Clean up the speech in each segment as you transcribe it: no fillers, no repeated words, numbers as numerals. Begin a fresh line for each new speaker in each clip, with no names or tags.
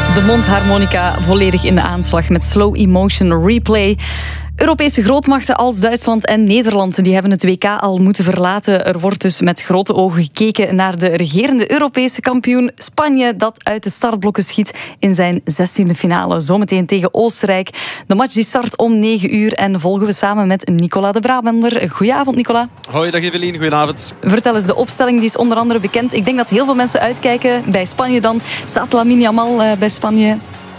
De mondharmonica volledig in de aanslag met slow emotion replay. Europese grootmachten als Duitsland en Nederland die hebben het WK al moeten verlaten. Er wordt dus met grote ogen gekeken naar de regerende Europese kampioen Spanje, dat uit de startblokken schiet in zijn 16e finale. Zometeen tegen Oostenrijk. De match die start om 9 uur en volgen we samen met Nicola de Brabander. Goedenavond, Nicola.
Hoi, dag Evelien. Goedenavond.
Vertel eens, de opstelling die is onder andere bekend. Ik denk dat heel veel mensen uitkijken bij Spanje dan. Staat Lamine Yamal bij Spanje?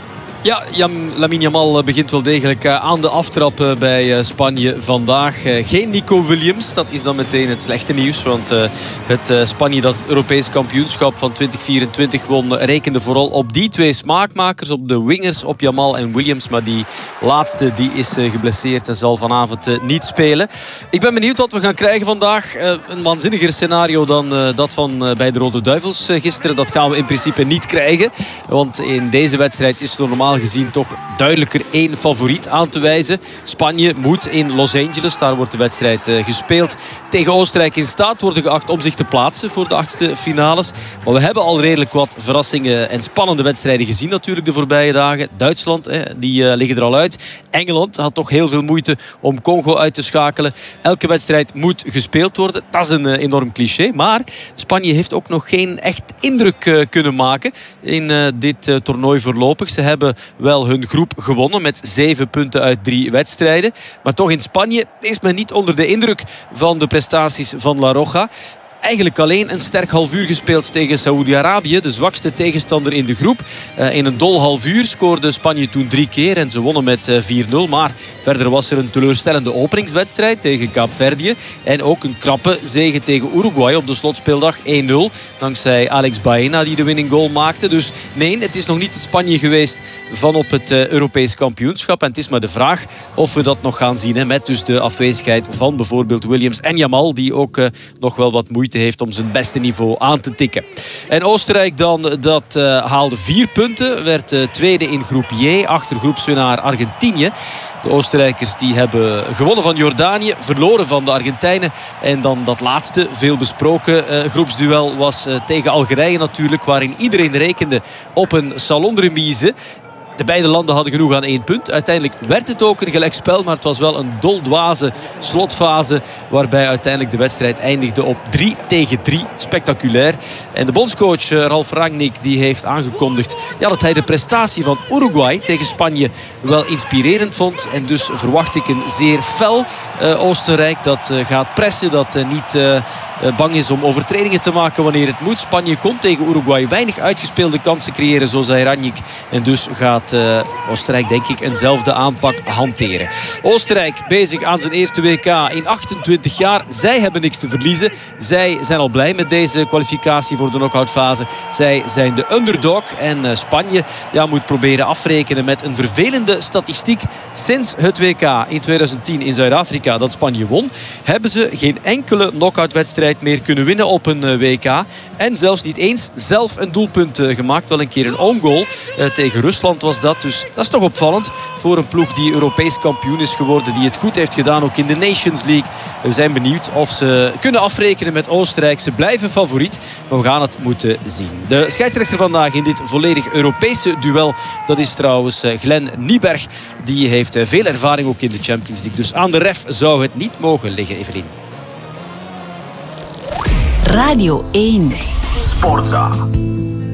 Ja, Lamine Yamal begint wel degelijk aan de aftrap bij Spanje vandaag. Geen Nico Williams, dat is dan meteen het slechte nieuws. Want het Spanje dat het Europees kampioenschap van 2024 won, rekende vooral op die twee smaakmakers, op de wingers, op Yamal en Williams. Maar die laatste die is geblesseerd en zal vanavond niet spelen. Ik ben benieuwd wat we gaan krijgen vandaag. Een waanzinniger scenario dan dat van bij de Rode Duivels gisteren. Dat gaan we in principe niet krijgen. Want in deze wedstrijd is er normaal gezien toch duidelijker één favoriet aan te wijzen. Spanje moet in Los Angeles, daar wordt de wedstrijd gespeeld, tegen Oostenrijk in staat worden geacht om zich te plaatsen voor de 8e finales. Maar we hebben al redelijk wat verrassingen en spannende wedstrijden gezien natuurlijk de voorbije dagen. Duitsland, die liggen er al uit. Engeland had toch heel veel moeite om Congo uit te schakelen. Elke wedstrijd moet gespeeld worden. Dat is een enorm cliché. Maar Spanje heeft ook nog geen echt indruk kunnen maken in dit toernooi voorlopig. Ze hebben wel hun groep gewonnen met 7 punten uit 3 wedstrijden. Maar toch in Spanje is men niet onder de indruk van de prestaties van La Roja. Eigenlijk alleen een sterk half uur gespeeld tegen Saoedi-Arabië, de zwakste tegenstander in de groep. In een dol half uur scoorde Spanje toen 3 keer en ze wonnen met 4-0. Maar verder was er een teleurstellende openingswedstrijd tegen Kaapverdië. En ook een krappe zege tegen Uruguay op de slotspeeldag 1-0. Dankzij Alex Baena die de winning goal maakte. Dus nee, het is nog niet het Spanje geweest van op het Europees kampioenschap. En het is maar de vraag of we dat nog gaan zien. Met dus de afwezigheid van bijvoorbeeld Williams en Yamal, die ook nog wel wat moeite heeft om zijn beste niveau aan te tikken. En Oostenrijk dan, dat haalde 4 punten. Werd tweede in groep J achter groepswinnaar Argentinië. De Oostenrijkers die hebben gewonnen van Jordanië, verloren van de Argentijnen. En dan dat laatste, veel besproken groepsduel was tegen Algerije natuurlijk, waarin iedereen rekende op een salonremise. De beide landen hadden genoeg aan 1 punt. Uiteindelijk werd het ook een gelijkspel, maar het was wel een doldwaze slotfase waarbij uiteindelijk de wedstrijd eindigde op 3-3. Spectaculair. En de bondscoach Ralf Rangnick die heeft aangekondigd dat hij de prestatie van Uruguay tegen Spanje wel inspirerend vond. En dus verwacht ik een zeer fel Oostenrijk dat gaat pressen, dat niet bang is om overtredingen te maken wanneer het moet. Spanje kon tegen Uruguay weinig uitgespeelde kansen creëren, zo zei Rangnick. En dus gaat Oostenrijk denk ik eenzelfde aanpak hanteren. Oostenrijk bezig aan zijn eerste WK in 28 jaar. Zij hebben niks te verliezen. Zij zijn al blij met deze kwalificatie voor de knock-outfase. Zij zijn de underdog. En Spanje moet proberen afrekenen met een vervelende statistiek. Sinds het WK in 2010 in Zuid-Afrika dat Spanje won, hebben ze geen enkele knock-outwedstrijd meer kunnen winnen op een WK. En zelfs niet eens zelf een doelpunt gemaakt. Wel een keer een own goal tegen Rusland was dat. Dus dat is toch opvallend voor een ploeg die Europees kampioen is geworden. Die het goed heeft gedaan ook in de Nations League. We zijn benieuwd of ze kunnen afrekenen met Oostenrijk. Ze blijven favoriet, maar we gaan het moeten zien. De scheidsrechter vandaag in dit volledig Europese duel, dat is trouwens Glenn Nieberg. Die heeft veel ervaring ook in de Champions League. Dus aan de ref zou het niet mogen liggen, Evelien.
Radio 1 Sportza.